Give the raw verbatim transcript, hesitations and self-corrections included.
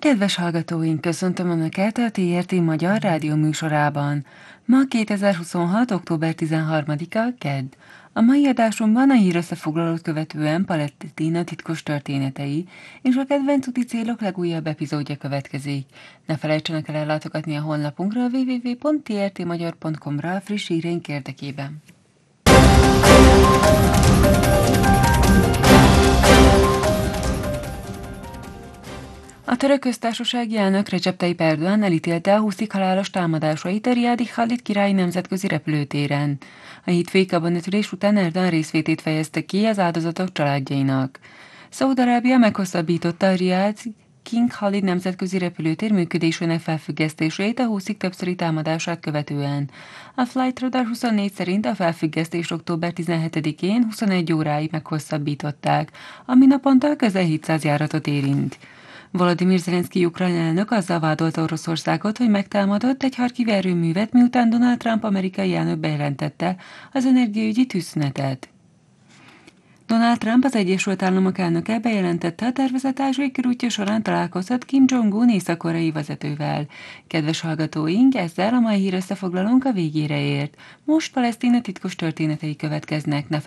Kedves hallgatóink, köszöntöm Önöket a té er té Magyar Rádió műsorában. Ma kétezer-huszonhat. október tizenharmadika, kedd. A mai adásunkban a hírösszefoglalót követően Palesztina titkos történetei és a kedvenc úti célok legújabb epizódja következik. Ne felejtsenek el ellátogatni a honlapunkra a double-u double-u double-u pont té er té magyar pont com-ra a friss híreink érdekében. A török köztársasági elnök Recep Tayyip Erdoğan elítélte a huszik halálos támadásait a riádi Khalid királyi nemzetközi repülőtéren. A hétfői kabinetülés után Erdoğan részvétét fejezte ki az áldozatok családjainak. Szaúd-Arábia meghosszabbította a Riad King Khalid nemzetközi repülőtér működésének felfüggesztését a huszik többszöri támadását követően. A Flight Radar huszonnégy szerint a felfüggesztést október tizenhetedikén huszonegy óráig meghosszabbították, ami naponta közel hétszáz járatot érint. Volodymyr Zelenszky ukrán elnök azzal vádolta Oroszországot, hogy megtámadott egy harkivi erőművet, miután Donald Trump amerikai elnök bejelentette az energiaügyi tűzszünetet. Donald Trump, az Egyesült Államok elnöke bejelentette, a tervezett ázsiai körútja során találkozhat Kim Jong-un észak-koreai vezetővel. Kedves hallgatóink, ezzel a mai hírösszefoglalónk a végére ért. Most Palesztina titkos történetei következnek. Ne